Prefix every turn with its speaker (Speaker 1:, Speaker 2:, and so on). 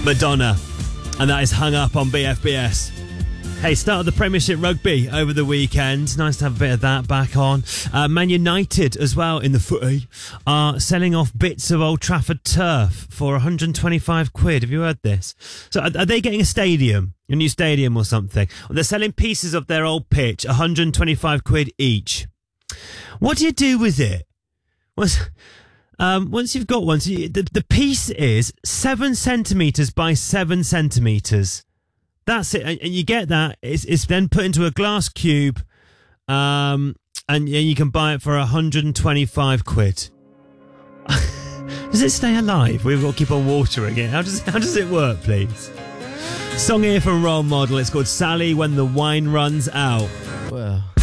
Speaker 1: Madonna. And that is Hung Up on BFBS. Hey, start of the Premiership Rugby over the weekend. Nice to have a bit of that back on. Man United as well in the footy are selling off bits of Old Trafford turf for 125 quid. Have you heard this? So are they getting a new stadium or something? They're selling pieces of their old pitch, 125 quid each. What do you do with it? Once you've got one, so the piece is 7 centimetres by 7 centimetres. That's it, and you get that. It's then put into a glass cube, and you can buy it for 125 quid. Does it stay alive? We've got to keep on watering it. How does it work, please? Song here from Role Model. It's called Sally When the Wine Runs Out.
Speaker 2: Well.